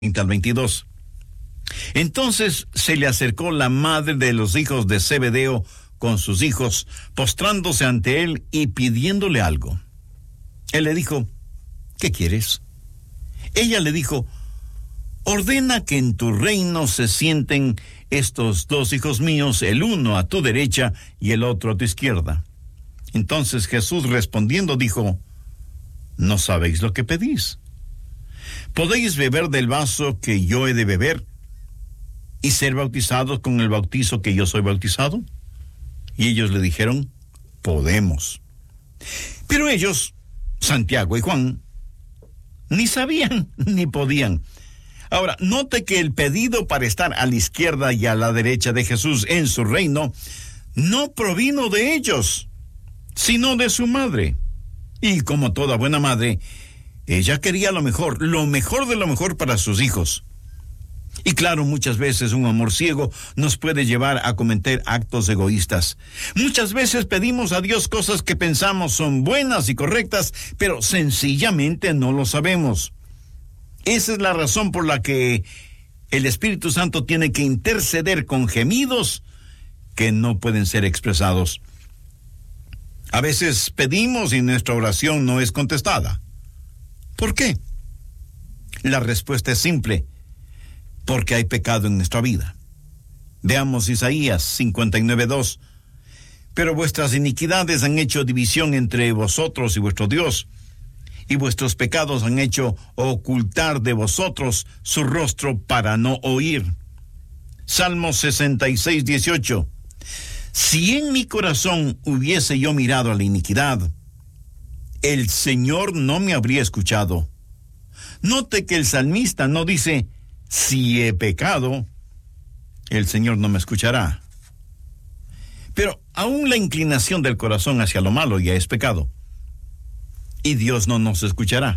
al 22. Entonces se le acercó la madre de los hijos de Zebedeo con sus hijos, postrándose ante él y pidiéndole algo. Él le dijo: ¿qué quieres? Ella le dijo: ordena que en tu reino se sienten estos dos hijos míos, el uno a tu derecha y el otro a tu izquierda. Entonces Jesús respondiendo dijo: no sabéis lo que pedís. ¿Podéis beber del vaso que yo he de beber y ser bautizados con el bautizo que yo soy bautizado? Y ellos le dijeron: podemos. Pero ellos, Santiago y Juan, ni sabían ni podían. Ahora, note que el pedido para estar a la izquierda y a la derecha de Jesús en su reino no provino de ellos, sino de su madre. Y como toda buena madre, ella quería lo mejor de lo mejor para sus hijos. Y claro, muchas veces un amor ciego nos puede llevar a cometer actos egoístas. Muchas veces pedimos a Dios cosas que pensamos son buenas y correctas, pero sencillamente no lo sabemos. Esa es la razón por la que el Espíritu Santo tiene que interceder con gemidos que no pueden ser expresados. A veces pedimos y nuestra oración no es contestada. ¿Por qué? La respuesta es simple: porque hay pecado en nuestra vida. Veamos Isaías 59:2. Pero vuestras iniquidades han hecho división entre vosotros y vuestro Dios, y vuestros pecados han hecho ocultar de vosotros su rostro para no oír. Salmo 66:18. Si en mi corazón hubiese yo mirado a la iniquidad, el Señor no me habría escuchado. Note que el salmista no dice: si he pecado, el Señor no me escuchará. Pero aún la inclinación del corazón hacia lo malo ya es pecado, y Dios no nos escuchará.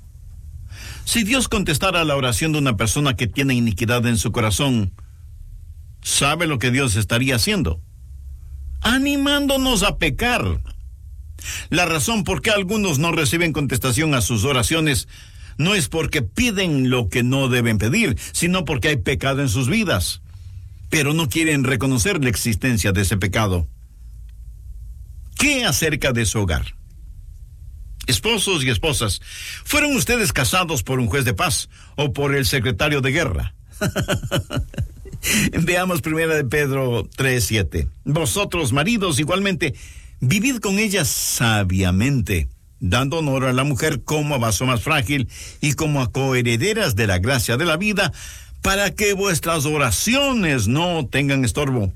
Si Dios contestara la oración de una persona que tiene iniquidad en su corazón, ¿sabe lo que Dios estaría haciendo? Animándonos a pecar. La razón por qué algunos no reciben contestación a sus oraciones no es porque piden lo que no deben pedir, sino porque hay pecado en sus vidas, pero no quieren reconocer la existencia de ese pecado. ¿Qué acerca de su hogar? Esposos y esposas, ¿fueron ustedes casados por un juez de paz o por el secretario de guerra? Veamos 1 Pedro 3:7. Vosotros, maridos, igualmente, vivid con ellas sabiamente, dando honor a la mujer como a vaso más frágil y como a coherederas de la gracia de la vida, para que vuestras oraciones no tengan estorbo.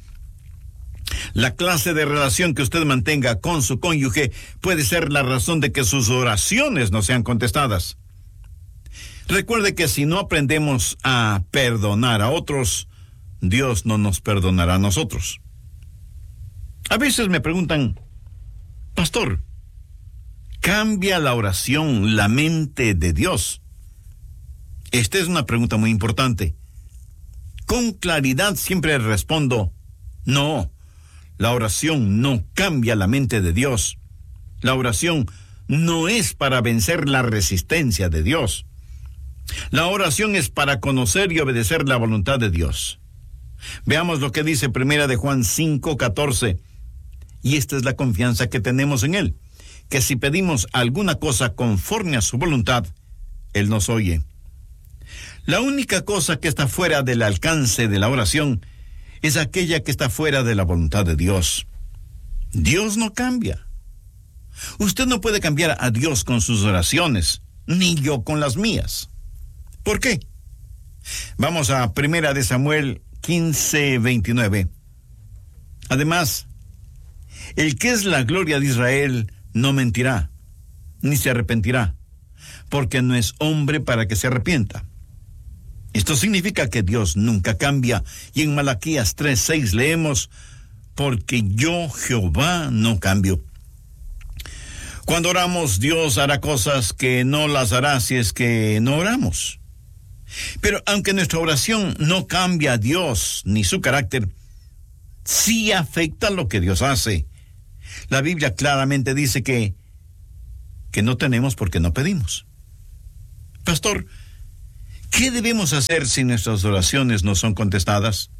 La clase de relación que usted mantenga con su cónyuge puede ser la razón de que sus oraciones no sean contestadas. Recuerde que si no aprendemos a perdonar a otros, Dios no nos perdonará a nosotros. A veces me preguntan: pastor, ¿cambia la oración la mente de Dios? Esta es una pregunta muy importante. Con claridad siempre respondo: no, la oración no cambia la mente de Dios. La oración no es para vencer la resistencia de Dios. La oración es para conocer y obedecer la voluntad de Dios. Veamos lo que dice 1 Juan 5:14. Y esta es la confianza que tenemos en Él, que si pedimos alguna cosa conforme a su voluntad, Él nos oye. La única cosa que está fuera del alcance de la oración es aquella que está fuera de la voluntad de Dios. Dios no cambia. Usted no puede cambiar a Dios con sus oraciones, ni yo con las mías. ¿Por qué? Vamos a 1 Samuel 15:29. Además, el que es la gloria de Israel no mentirá, ni se arrepentirá, porque no es hombre para que se arrepienta. Esto significa que Dios nunca cambia. Y en Malaquías 3:6 leemos: porque yo, Jehová, no cambio. Cuando oramos, Dios hará cosas que no las hará si es que no oramos. Pero aunque nuestra oración no cambia a Dios ni su carácter, sí afecta lo que Dios hace. La Biblia claramente dice que no tenemos porque no pedimos. Pastor, ¿Qué debemos hacer si nuestras oraciones no son contestadas?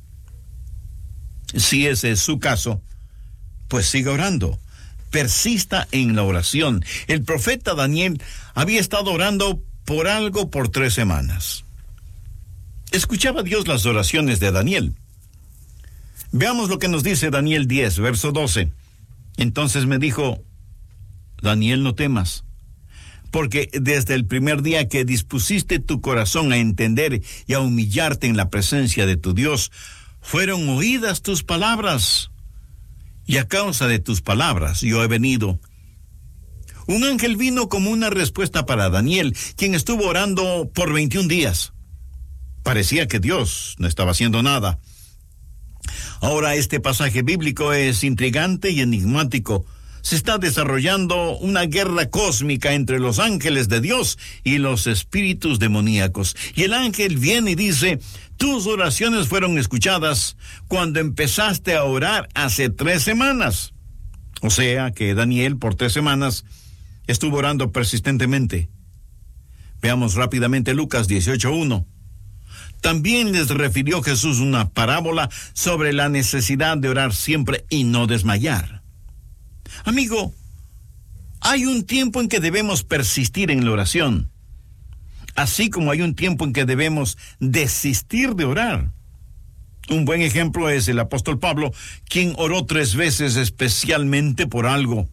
Si ese es su caso, pues siga orando. Persista en la oración. El profeta Daniel había estado orando por algo por 3 semanas. Escuchaba Dios las oraciones de Daniel. Veamos lo que nos dice Daniel 10, verso 12. Entonces me dijo: Daniel, no temas, porque desde el primer día que dispusiste tu corazón a entender y a humillarte en la presencia de tu Dios, fueron oídas tus palabras, y a causa de tus palabras yo he venido. Un ángel vino como una respuesta para Daniel, quien estuvo orando por 21 días. Parecía que Dios no estaba haciendo nada. Ahora este pasaje bíblico es intrigante y enigmático. Se está desarrollando una guerra cósmica entre los ángeles de Dios y los espíritus demoníacos. Y el ángel viene y dice: tus oraciones fueron escuchadas cuando empezaste a orar hace 3 semanas. O sea que Daniel por 3 semanas estuvo orando persistentemente. Veamos rápidamente Lucas 18:1. También les refirió Jesús una parábola sobre la necesidad de orar siempre y no desmayar. Amigo, hay un tiempo en que debemos persistir en la oración, así como hay un tiempo en que debemos desistir de orar. Un buen ejemplo es el apóstol Pablo, quien oró 3 veces especialmente por algo.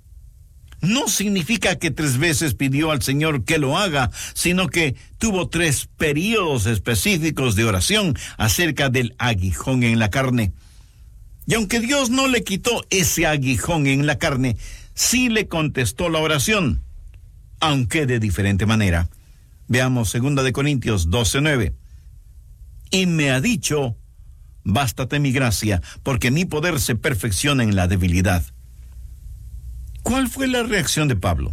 No significa que 3 veces pidió al Señor que lo haga, sino que tuvo 3 períodos específicos de oración acerca del aguijón en la carne. Y aunque Dios no le quitó ese aguijón en la carne, sí le contestó la oración, aunque de diferente manera. Veamos 2 Corintios 12:9. Y me ha dicho: bástate mi gracia, porque mi poder se perfecciona en la debilidad. ¿Cuál fue la reacción de Pablo?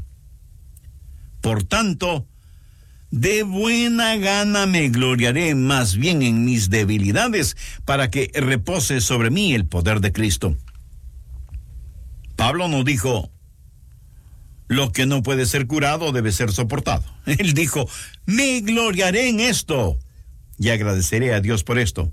Por tanto, de buena gana me gloriaré más bien en mis debilidades, para que repose sobre mí el poder de Cristo. Pablo no dijo: lo que no puede ser curado debe ser soportado. Él dijo: me gloriaré en esto y agradeceré a Dios por esto.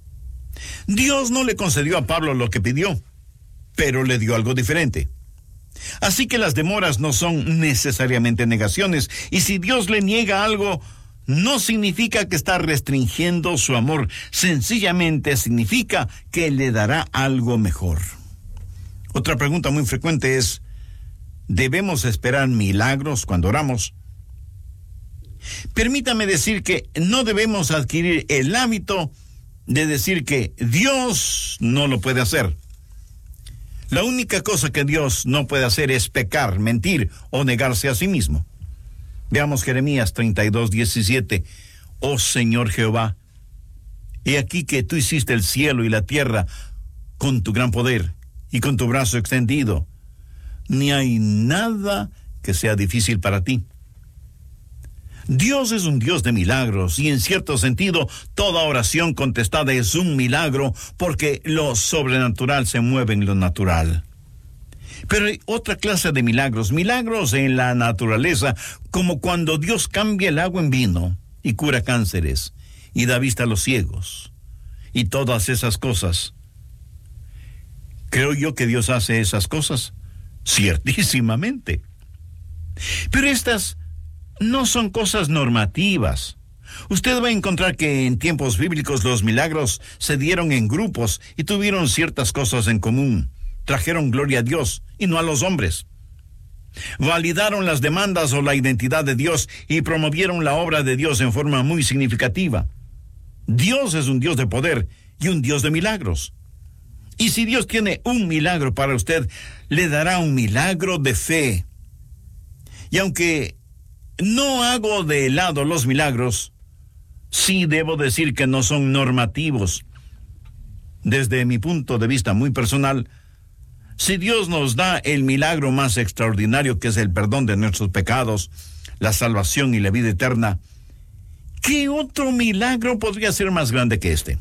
Dios no le concedió a Pablo lo que pidió, pero le dio algo diferente. Así que las demoras no son necesariamente negaciones, y si Dios le niega algo, no significa que está restringiendo su amor, sencillamente significa que le dará algo mejor. Otra pregunta muy frecuente es: ¿debemos esperar milagros cuando oramos? Permítame decir que no debemos adquirir el hábito de decir que Dios no lo puede hacer. La única cosa que Dios no puede hacer es pecar, mentir o negarse a sí mismo. Veamos Jeremías 32:17. Oh Señor Jehová, he aquí que tú hiciste el cielo y la tierra con tu gran poder y con tu brazo extendido. Ni hay nada que sea difícil para ti. Dios es un Dios de milagros, y en cierto sentido toda oración contestada es un milagro, porque lo sobrenatural se mueve en lo natural. Pero hay otra clase de milagros en la naturaleza, como cuando Dios cambia el agua en vino y cura cánceres y da vista a los ciegos y todas esas cosas. ¿Creo yo que Dios hace esas cosas? Ciertísimamente. Pero estas no son cosas normativas. Usted va a encontrar que en tiempos bíblicos los milagros se dieron en grupos y tuvieron ciertas cosas en común. Trajeron gloria a Dios y no a los hombres. Validaron las demandas o la identidad de Dios y promovieron la obra de Dios en forma muy significativa. Dios es un Dios de poder y un Dios de milagros. Y si Dios tiene un milagro para usted, le dará un milagro de fe. Y aunque no hago de lado los milagros, sí debo decir que no son normativos. Desde mi punto de vista muy personal, si Dios nos da el milagro más extraordinario, que es el perdón de nuestros pecados, la salvación y la vida eterna, ¿qué otro milagro podría ser más grande que este?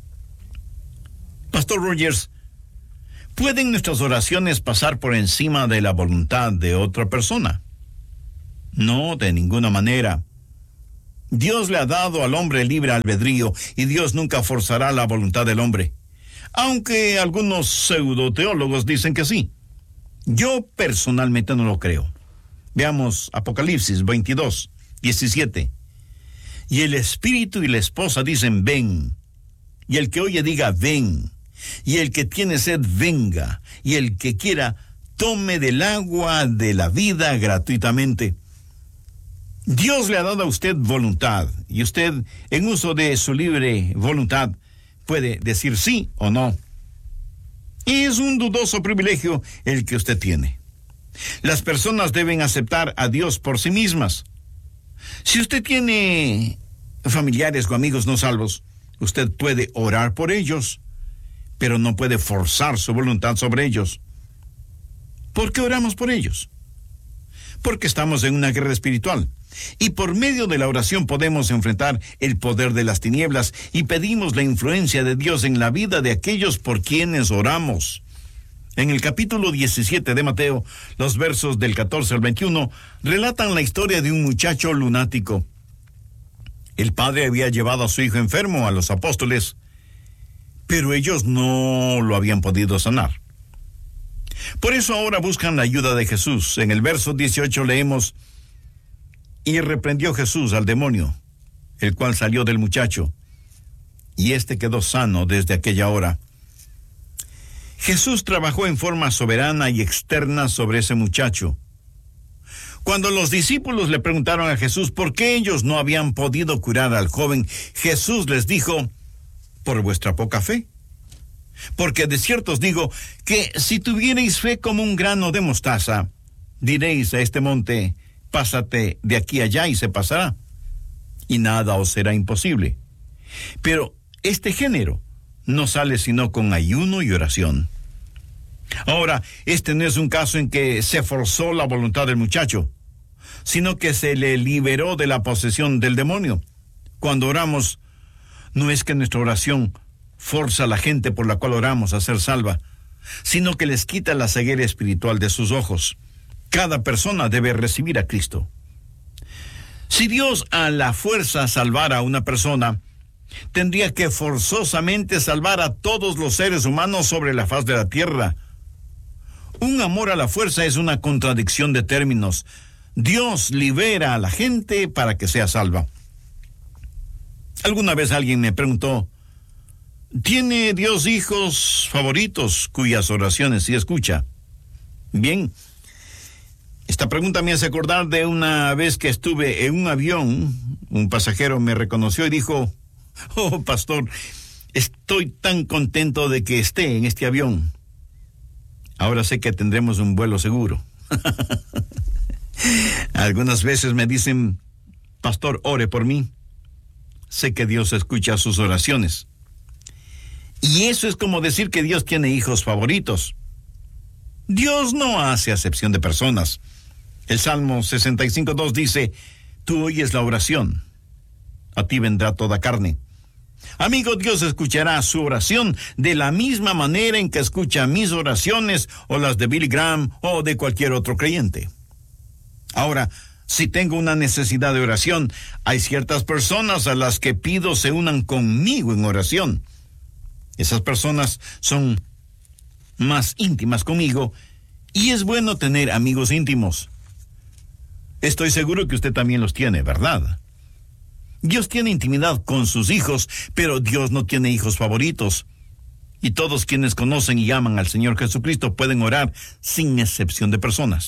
Pastor Rogers, ¿pueden nuestras oraciones pasar por encima de la voluntad de otra persona? No, de ninguna manera. Dios le ha dado al hombre libre albedrío y Dios nunca forzará la voluntad del hombre. Aunque algunos pseudoteólogos dicen que sí. Yo personalmente no lo creo. Veamos Apocalipsis 22, 17. Y el espíritu y la esposa dicen, ven. Y el que oye diga, ven. Y el que tiene sed, venga. Y el que quiera, tome del agua de la vida gratuitamente. Dios le ha dado a usted voluntad, y usted, en uso de su libre voluntad, puede decir sí o no. Y es un dudoso privilegio el que usted tiene. Las personas deben aceptar a Dios por sí mismas. Si usted tiene familiares o amigos no salvos, usted puede orar por ellos, pero no puede forzar su voluntad sobre ellos. ¿Por qué oramos por ellos? Porque estamos en una guerra espiritual. Y por medio de la oración podemos enfrentar el poder de las tinieblas y pedimos la influencia de Dios en la vida de aquellos por quienes oramos. En el capítulo 17 de Mateo, los versos del 14 al 21, relatan la historia de un muchacho lunático. El padre había llevado a su hijo enfermo a los apóstoles, pero ellos no lo habían podido sanar. Por eso ahora buscan la ayuda de Jesús. En el verso 18 leemos, y reprendió Jesús al demonio, el cual salió del muchacho, y éste quedó sano desde aquella hora. Jesús trabajó en forma soberana y externa sobre ese muchacho. Cuando los discípulos le preguntaron a Jesús por qué ellos no habían podido curar al joven, Jesús les dijo, por vuestra poca fe. Porque de cierto os digo que si tuvierais fe como un grano de mostaza, diréis a este monte, pásate de aquí allá y se pasará, y nada os será imposible. Pero este género no sale sino con ayuno y oración. Ahora, este no es un caso en que se forzó la voluntad del muchacho, sino que se le liberó de la posesión del demonio. Cuando oramos, no es que nuestra oración forza a la gente por la cual oramos a ser salva, sino que les quita la ceguera espiritual de sus ojos. Cada persona debe recibir a Cristo. Si Dios a la fuerza salvara a una persona, tendría que forzosamente salvar a todos los seres humanos sobre la faz de la tierra. Un amor a la fuerza es una contradicción de términos. Dios libera a la gente para que sea salva. Alguna vez alguien me preguntó, ¿tiene Dios hijos favoritos cuyas oraciones sí escucha? Bien, esta pregunta me hace acordar de una vez que estuve en un avión. Un pasajero me reconoció y dijo, oh, pastor, estoy tan contento de que esté en este avión. Ahora sé que tendremos un vuelo seguro. Algunas veces me dicen, pastor, ore por mí. Sé que Dios escucha sus oraciones. Y eso es como decir que Dios tiene hijos favoritos. Dios no hace acepción de personas. El Salmo 65:2 dice, tú oyes la oración, a ti vendrá toda carne. Amigo, Dios escuchará su oración de la misma manera en que escucha mis oraciones o las de Billy Graham o de cualquier otro creyente. Ahora, si tengo una necesidad de oración, hay ciertas personas a las que pido se unan conmigo en oración. Esas personas son más íntimas conmigo y es bueno tener amigos íntimos. Estoy seguro que usted también los tiene, ¿verdad? Dios tiene intimidad con sus hijos, pero Dios no tiene hijos favoritos. Y todos quienes conocen y aman al Señor Jesucristo pueden orar sin excepción de personas.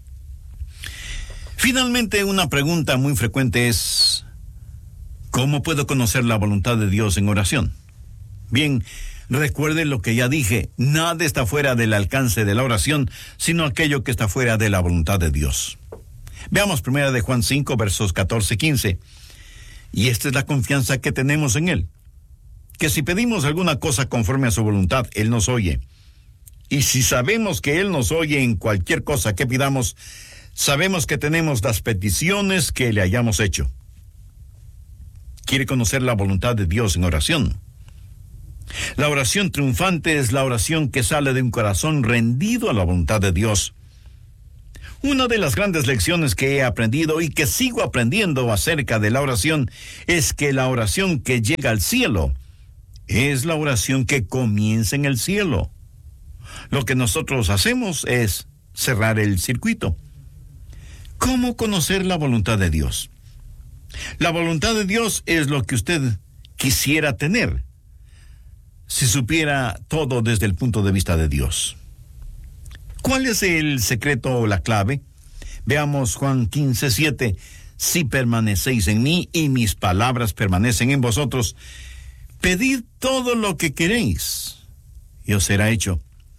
Finalmente, una pregunta muy frecuente es, ¿cómo puedo conocer la voluntad de Dios en oración? Bien, recuerde lo que ya dije, nada está fuera del alcance de la oración, sino aquello que está fuera de la voluntad de Dios. Veamos 1 de Juan 5, versos 14-15. Y esta es la confianza que tenemos en Él, que si pedimos alguna cosa conforme a su voluntad, Él nos oye. Y si sabemos que Él nos oye en cualquier cosa que pidamos, sabemos que tenemos las peticiones que le hayamos hecho. ¿Quiere conocer la voluntad de Dios en oración? La oración triunfante es la oración que sale de un corazón rendido a la voluntad de Dios. Una de las grandes lecciones que he aprendido y que sigo aprendiendo acerca de la oración es que la oración que llega al cielo es la oración que comienza en el cielo. Lo que nosotros hacemos es cerrar el circuito. ¿Cómo conocer la voluntad de Dios? La voluntad de Dios es lo que usted quisiera tener si supiera todo desde el punto de vista de Dios. ¿Cuál es el secreto o la clave? Veamos Juan 15:7. Si permanecéis en mí y mis palabras permanecen en vosotros, pedid todo lo que queréis y os será hecho.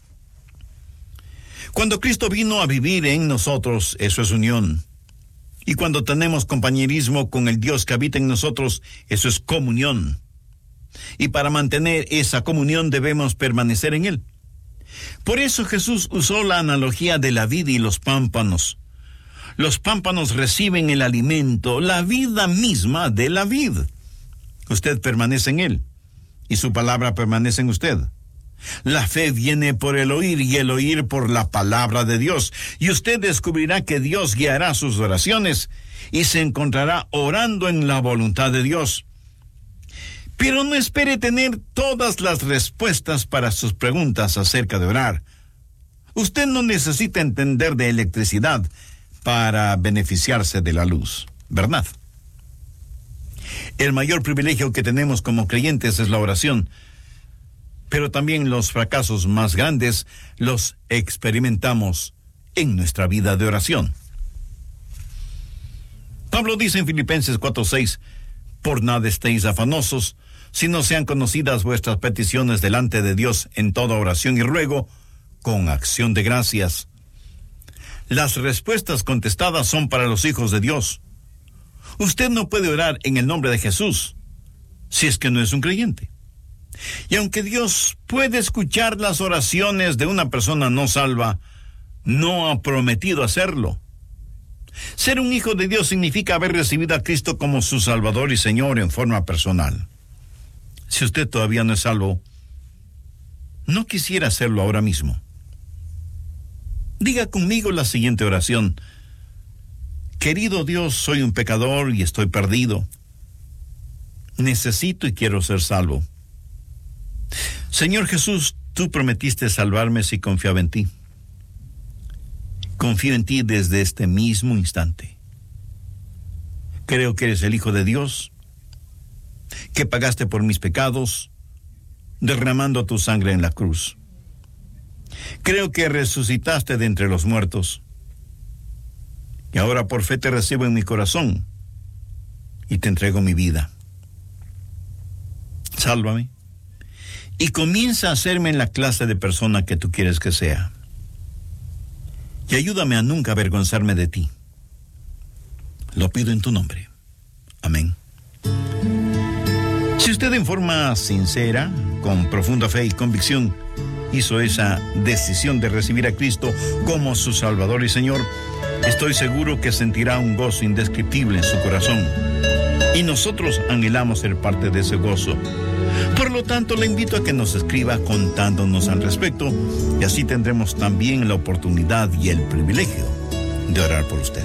Cuando Cristo vino a vivir en nosotros, eso es unión. Y cuando tenemos compañerismo con el Dios que habita en nosotros, eso es comunión. Y para mantener esa comunión debemos permanecer en Él. Por eso Jesús usó la analogía de la vid y los pámpanos. Los pámpanos reciben el alimento, la vida misma de la vid. Usted permanece en Él y su palabra permanece en usted. La fe viene por el oír y el oír por la palabra de Dios. Y usted descubrirá que Dios guiará sus oraciones y se encontrará orando en la voluntad de Dios. Pero no espere tener todas las respuestas para sus preguntas acerca de orar. Usted no necesita entender de electricidad para beneficiarse de la luz, ¿verdad? El mayor privilegio que tenemos como creyentes es la oración, pero también los fracasos más grandes los experimentamos en nuestra vida de oración. Pablo dice en Filipenses 4:6, por nada estéis afanosos, sino sean conocidas vuestras peticiones delante de Dios en toda oración y ruego, con acción de gracias. Las respuestas contestadas son para los hijos de Dios. Usted no puede orar en el nombre de Jesús si es que no es un creyente. Y aunque Dios puede escuchar las oraciones de una persona no salva, no ha prometido hacerlo. Ser un hijo de Dios significa haber recibido a Cristo como su Salvador y Señor en forma personal. Si usted todavía no es salvo, no quisiera hacerlo ahora mismo. Diga conmigo la siguiente oración. Querido Dios, soy un pecador y estoy perdido. Necesito y quiero ser salvo. Señor Jesús, tú prometiste salvarme si confiaba en ti. Confío en ti desde este mismo instante. Creo que eres el Hijo de Dios, que pagaste por mis pecados, derramando tu sangre en la cruz. Creo que resucitaste de entre los muertos. Y ahora por fe te recibo en mi corazón y te entrego mi vida. Sálvame y comienza a hacerme en la clase de persona que tú quieres que sea. Y ayúdame a nunca avergonzarme de ti. Lo pido en tu nombre. Amén. Si usted en forma sincera, con profunda fe y convicción, hizo esa decisión de recibir a Cristo como su Salvador y Señor, estoy seguro que sentirá un gozo indescriptible en su corazón. Y nosotros anhelamos ser parte de ese gozo. Por lo tanto, le invito a que nos escriba contándonos al respecto, y así tendremos también la oportunidad y el privilegio de orar por usted.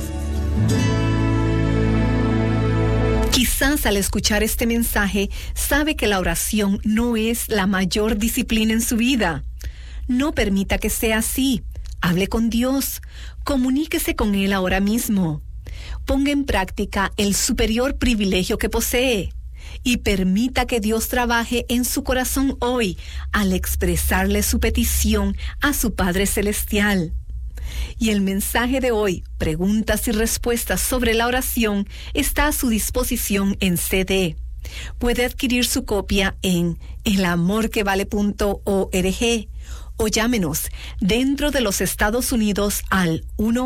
Quizás al escuchar este mensaje, sabe que la oración no es la mayor disciplina en su vida. No permita que sea así. Hable con Dios. Comuníquese con Él ahora mismo. Ponga en práctica el superior privilegio que posee. Y permita que Dios trabaje en su corazón hoy al expresarle su petición a su Padre Celestial. Y el mensaje de hoy, preguntas y respuestas sobre la oración, está a su disposición en CD. Puede adquirir su copia en elamorquevale.org o llámenos dentro de los Estados Unidos al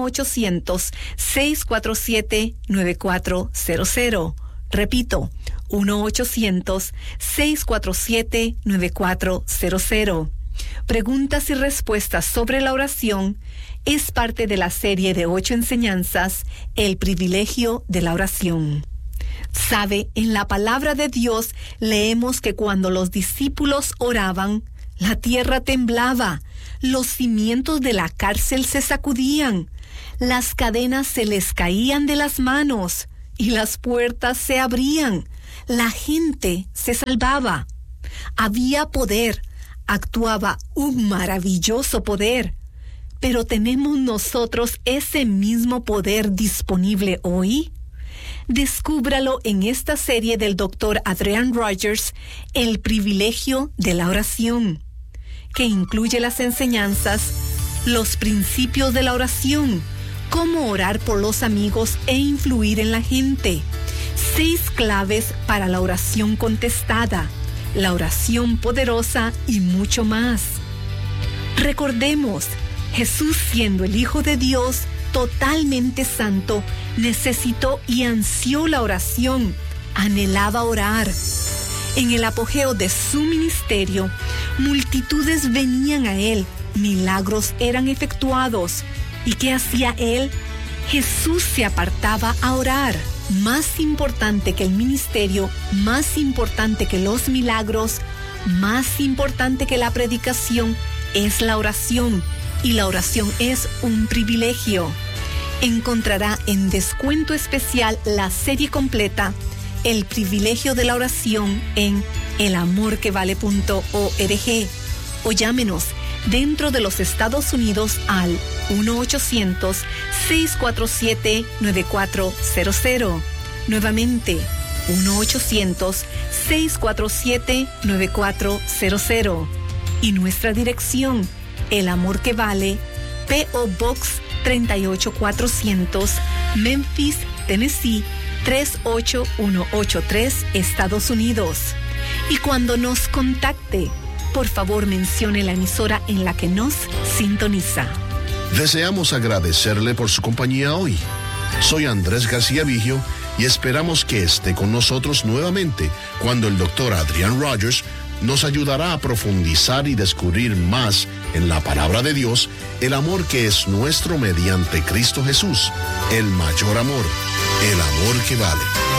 1-800-647-9400. Repito, 1-800-647-9400. Preguntas y respuestas sobre la oración es parte de la serie de 8 enseñanzas, El privilegio de la oración. Sabe, en la palabra de Dios leemos que cuando los discípulos oraban, La tierra temblaba, los cimientos de la cárcel se sacudían, las cadenas se les caían de las manos y las puertas se abrían. La gente se salvaba. Había poder, actuaba un maravilloso poder. Pero ¿tenemos nosotros ese mismo poder disponible hoy? Descúbralo en esta serie del Dr. Adrian Rogers, El privilegio de la oración, que incluye las enseñanzas, los principios de la oración, cómo orar por los amigos e influir en la gente, 6 claves para la oración contestada, la oración poderosa y mucho más. Recordemos, Jesús, siendo el Hijo de Dios, totalmente santo, necesitó y ansió la oración, anhelaba orar. En el apogeo de su ministerio, multitudes venían a él, milagros eran efectuados. ¿Y qué hacía él? Jesús se apartaba a orar. Más importante que el ministerio, más importante que los milagros, más importante que la predicación, es la oración. Y la oración es un privilegio. Encontrará en descuento especial la serie completa, El privilegio de la oración, en elamorquevale.org, o llámenos dentro de los Estados Unidos al 1-800-647-9400. Nuevamente, 1-800-647-9400. Y nuestra dirección, El Amor que Vale, P.O. Box 38400, Memphis, Tennessee 38183, Estados Unidos. Y cuando nos contacte, por favor mencione la emisora en la que nos sintoniza. Deseamos agradecerle por su compañía hoy. Soy Andrés García Vigio y esperamos que esté con nosotros nuevamente cuando el Dr. Adrian Rogers nos ayudará a profundizar y descubrir más en la palabra de Dios el amor que es nuestro mediante Cristo Jesús, el mayor amor, el amor que vale.